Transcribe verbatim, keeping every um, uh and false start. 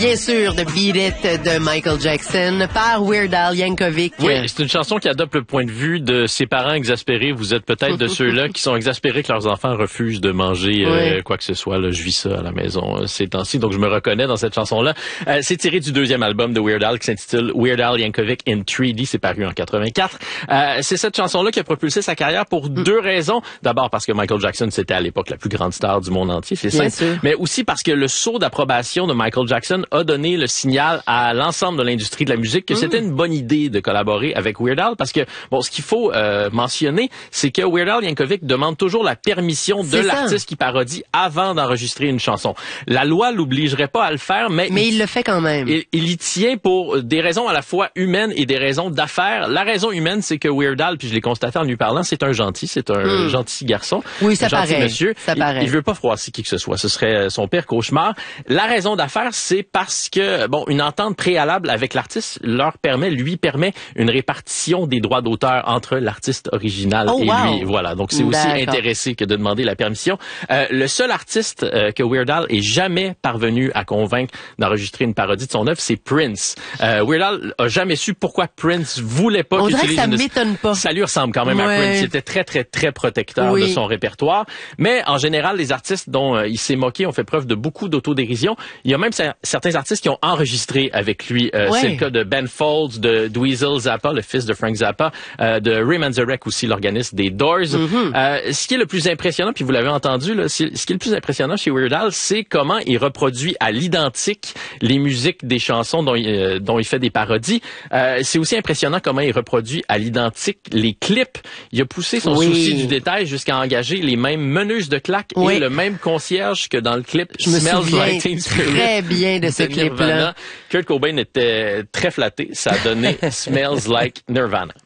bien sûr de Beat It de Michael Jackson par Weird Al Yankovic. Oui, c'est une chanson qui adopte le point de vue de ses parents exaspérés. Vous êtes peut-être de ceux-là qui sont exaspérés que leurs enfants refusent de manger euh, oui. quoi que ce soit. Là, je vis ça à la maison euh, ces temps-ci, donc je me reconnais dans cette chanson-là. Euh, c'est tiré du deuxième album de Weird Al qui s'intitule Weird Al Yankovic in trois D. C'est paru en quatre-vingt-quatre. Euh, c'est cette chanson-là qui a propulsé sa carrière pour mm. deux raisons. D'abord parce que Michael Jackson, c'était à l'époque la plus grande star du monde entier, c'est simple. Sûr. Mais aussi parce que le saut d'approbation de Michael Jackson a donné le signal à l'ensemble de l'industrie de la musique que mm. c'était une bonne idée de collaborer avec Weird Al, parce que bon, ce qu'il faut euh, mentionner, c'est que Weird Al Yankovic demande toujours la permission de l'artiste qui parodie avant d'enregistrer une chanson. La loi l'obligerait pas à le faire, mais mais il, il le fait quand même. Il, il y tient pour des raisons à la fois humaines et des raisons d'affaires. La raison humaine, c'est que Weird Al, puis je l'ai constaté en lui parlant, c'est un gentil, c'est un mm. gentil garçon, oui, ça un gentil paraît. monsieur. Ça il, paraît. il veut pas froisser qui que ce soit. Ce serait son pire cauchemar. La raison d'affaires, c'est parce que bon, une entente préalable avec l'artiste leur permet, lui permet une répartition des droits d'auteur entre l'artiste original oh, et wow. lui. Voilà. Donc c'est aussi intéressé que de demander la permission. Euh, le seul artiste euh, que Weird Al ait jamais parvenu à convaincre d'enregistrer une parodie de son œuvre, c'est Prince. Euh, Weird Al a jamais su pourquoi Prince voulait pas On qu'il dirait utilise que ça une... m'étonne pas. Ça lui ressemble quand même ouais. à Prince. Il était très très très protecteur oui. de son répertoire. Mais en général, les artistes dont euh, il s'est moqué ont fait preuve de beaucoup d'autodérision. Il y a même certains artistes qui ont enregistré avec lui. Euh, ouais. C'est le cas de Ben Folds, de Dweezil Zappa, le fils de Frank Zappa, euh, de Ray Manzarek aussi, l'organiste des Doors. Mm-hmm. Euh, ce qui est le plus impressionnant, puis vous l'avez entendu, là, ce qui est le plus impressionnant chez Weird Al, c'est comment il reproduit à l'identique les musiques des chansons dont il, euh, dont il fait des parodies. Euh, c'est aussi impressionnant comment il reproduit à l'identique les clips. Il a poussé son oui. souci du détail jusqu'à engager les mêmes meneuses de claques oui. et le même concierge que dans le clip Je me Smells Like Teen Spirit. Très bien de ce clip-là. Kurt Cobain était très flatté. Ça a donné Smells Like Nirvana.